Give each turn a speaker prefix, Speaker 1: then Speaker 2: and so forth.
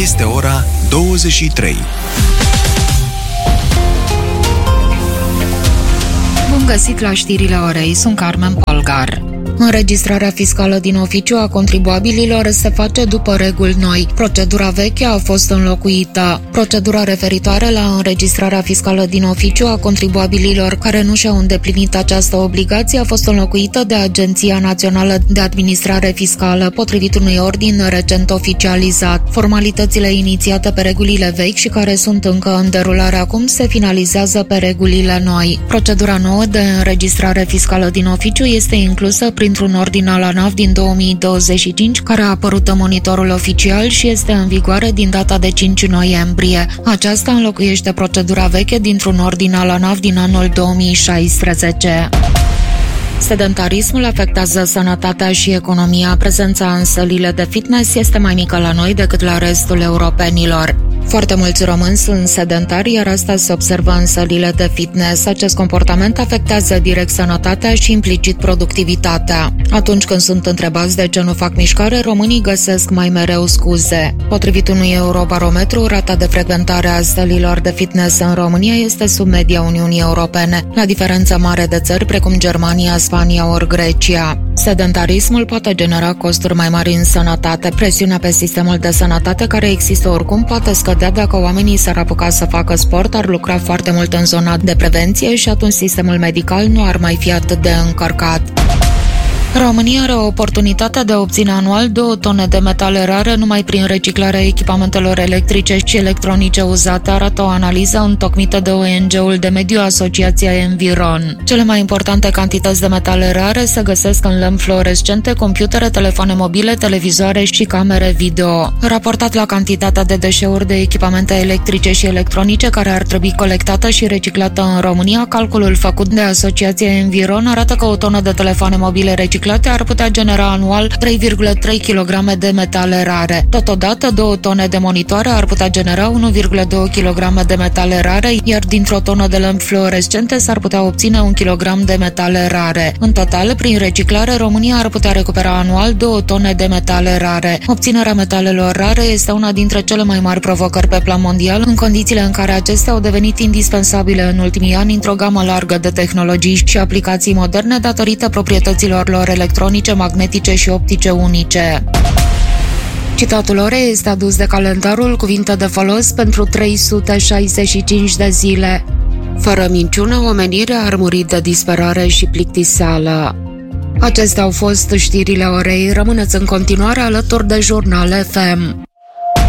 Speaker 1: Este ora 23.
Speaker 2: Bun găsit la știrile orei, sunt Carmen Polgar. Înregistrarea fiscală din oficiu a contribuabililor se face după reguli noi. Procedura veche a fost înlocuită. Procedura referitoare la înregistrarea fiscală din oficiu a contribuabililor care nu și-au îndeplinit această obligație a fost înlocuită de Agenția Națională de Administrare Fiscală, potrivit unui ordin recent oficializat. Formalitățile inițiate pe regulile vechi și care sunt încă în derulare acum se finalizează pe regulile noi. Procedura nouă de înregistrare fiscală din oficiu este inclusă printr-un ordin al ANAF din 2025, care a apărut în Monitorul Oficial și este în vigoare din data de 5 noiembrie. Aceasta înlocuiește procedura veche dintr-un ordin al ANAF din anul 2016. Sedentarismul afectează sănătatea și economia. Prezența în sălile de fitness este mai mică la noi decât la restul europenilor. Foarte mulți români sunt sedentari, iar asta se observă în sălile de fitness. Acest comportament afectează direct sănătatea și implicit productivitatea. Atunci când sunt întrebați de ce nu fac mișcare, românii găsesc mai mereu scuze. Potrivit unui Eurobarometru, rata de frecventare a sălilor de fitness în România este sub media Uniunii Europene, la diferență mare de țări precum Germania, Spania ori Grecia. Sedentarismul poate genera costuri mai mari în sănătate. Presiunea pe sistemul de sănătate care există oricum poate scădea dacă oamenii s-ar apuca să facă sport, ar lucra foarte mult în zona de prevenție și atunci sistemul medical nu ar mai fi atât de încărcat. România are oportunitatea de a obține anual 2 tone de metale rare numai prin reciclarea echipamentelor electrice și electronice uzate, arată o analiză întocmită de ONG-ul de mediu Asociația Environ. Cele mai importante cantități de metale rare se găsesc în lămpi fluorescente, computere, telefoane mobile, televizoare și camere video. Raportat la cantitatea de deșeuri de echipamente electrice și electronice care ar trebui colectată și reciclată în România, calculul făcut de Asociația Environ arată că o tonă de telefoane mobile reciclate ar putea genera anual 3,3 kg de metale rare. Totodată, 2 tone de monitoare ar putea genera 1,2 kg de metale rare, iar dintr-o tonă de lămpi fluorescente s-ar putea obține 1 kg de metale rare. În total, prin reciclare, România ar putea recupera anual 2 tone de metale rare. Obținerea metalelor rare este una dintre cele mai mari provocări pe plan mondial, în condițiile în care acestea au devenit indispensabile în ultimii ani într-o gamă largă de tehnologii și aplicații moderne datorită proprietăților lor electronice, magnetice și optice unice. Citatul orei este adus de calendarul Cuvinte de folos pentru 365 de zile. Fără minciună, omenirea ar muri de disperare și plictiseală. Acestea au fost știrile orei. Rămâneți în continuare alături de Jurnal FM.